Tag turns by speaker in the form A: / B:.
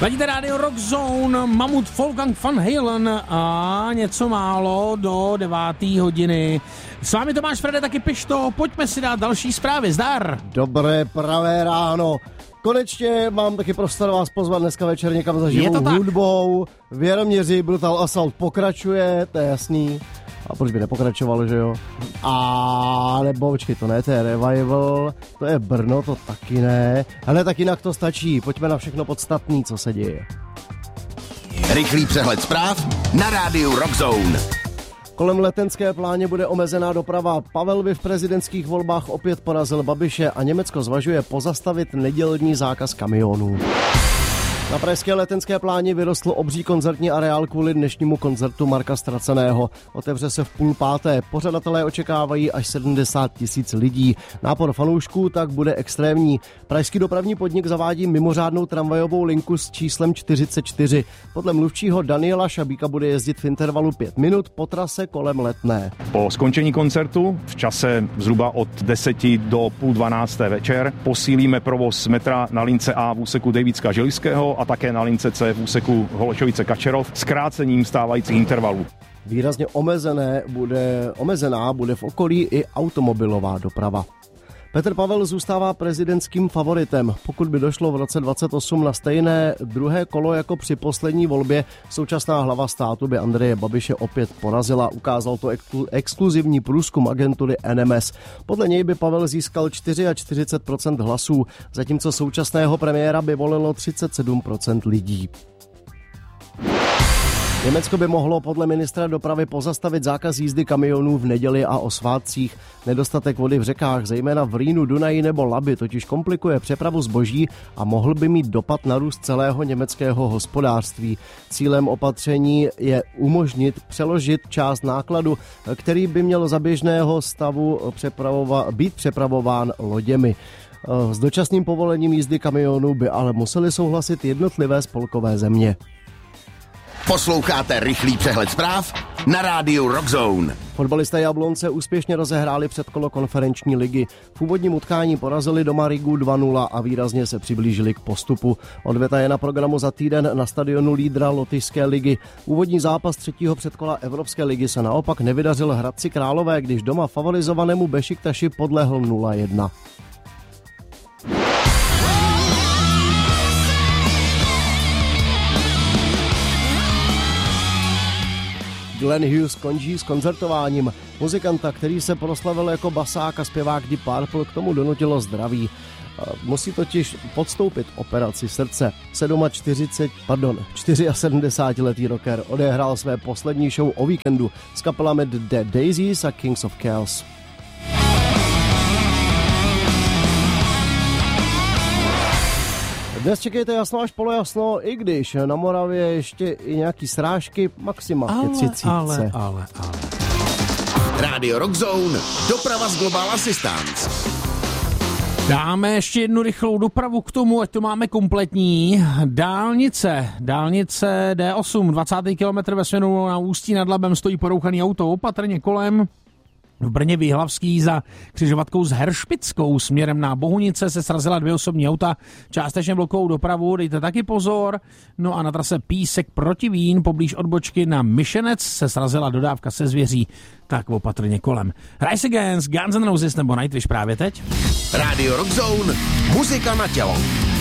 A: Ladíte rádio Rock Zone, Mamut, Wolfgang Van Halen a něco málo do 9. hodiny. S vámi Tomáš Frede, taky Pišto, pojďme si dát další zprávy, zdar.
B: Dobré pravé ráno. Konečně mám taky prostor vás pozvat dneska večer někam za živou hudbou. V Jaroměři Brutal Assault pokračuje, to je jasný. A proč by nepokračovalo, že jo? A nebo počkej, to ne, to je Revival, to je Brno, to taky ne. Ale tak jinak to stačí, pojďme na všechno podstatný, co se děje.
C: Rychlý přehled zpráv na rádiu Rock Zone.
B: Kolem Letenské pláně bude omezená doprava. Pavel by v prezidentských volbách opět porazil Babiše a Německo zvažuje pozastavit nedělní zákaz kamionů. Na pražské Letenské pláni vyrostl obří koncertní areál kvůli dnešnímu koncertu Marka Ztraceného. Otevře se v 4:30. Pořadatelé očekávají až 70 000 lidí. Nápor fanoušků tak bude extrémní. Pražský dopravní podnik zavádí mimořádnou tramvajovou linku s číslem 44. Podle mluvčího Daniela Šabíka bude jezdit v intervalu 5 minut po trase kolem Letné.
D: Po skončení koncertu v čase zhruba od 10 do 11:30 večer posílíme provoz metra na lince A v úseku Davidska-Želivského a také na lince C v úseku Holešovice-Kačerov s krácením stávajících intervalů.
B: Výrazně omezená bude v okolí i automobilová doprava. Petr Pavel zůstává prezidentským favoritem. Pokud by došlo v roce 2028 na stejné druhé kolo jako při poslední volbě, současná hlava státu by Andreje Babiše opět porazila. Ukázal to exkluzivní průzkum agentury NMS. Podle něj by Pavel získal 44% hlasů, zatímco současného premiéra by volilo 37% lidí. Německo by mohlo podle ministra dopravy pozastavit zákaz jízdy kamionů v neděli a o svátcích. Nedostatek vody v řekách, zejména v Rýnu, Dunaji nebo Labi, totiž komplikuje přepravu zboží a mohl by mít dopad na růst celého německého hospodářství. Cílem opatření je umožnit přeložit část nákladu, který by měl za běžného stavu být přepravován loděmi. S dočasným povolením jízdy kamionů by ale museli souhlasit jednotlivé spolkové země.
C: Posloucháte rychlý přehled zpráv na rádiu Rock Zone.
B: Fotbalisté Jablonce úspěšně rozehráli předkolo konferenční ligy. V úvodním utkání porazili doma Rigu 2-0 a výrazně se přiblížili k postupu. Odveta je na programu za týden na stadionu lídra Lotyšské ligy. Úvodní zápas třetího předkola Evropské ligy se naopak nevydařil Hradci Králové, když doma favorizovanému Bešiktaši podlehl 0-1. Glenn Hughes končí s koncertováním. Muzikanta, který se proslavil jako basák a zpěvák Deep Purple, k tomu donutilo zdraví. Musí totiž podstoupit operaci srdce. 74-letý rocker odehrál své poslední show o víkendu s kapelami The Daisies a Kings of Chaos. Dnes čekejte jasno až polojasno, i když na Moravě ještě i nějaký srážky, maxima ke 30.
A: Ale.
C: Radio Rock Zone, doprava z Global Assistance.
A: Dáme ještě jednu rychlou dopravu k tomu, ať to máme kompletní. Dálnice D8, 20. kilometr ve směru na Ústí nad Labem stojí porouchaný auto, opatrně kolem. V Brně Výhlavský za křižovatkou s Heršpickou směrem na Bohunice se srazila 2 osobní auta, částečně blokovou dopravu, dejte taky pozor. No a na trase Písek proti Vín poblíž odbočky na Myšenec se srazila dodávka se zvěří, tak opatrně kolem. Rise Against, Guns N' Roses nebo Nightwish právě teď.
C: Radio Rock Zone, muzika na tělo.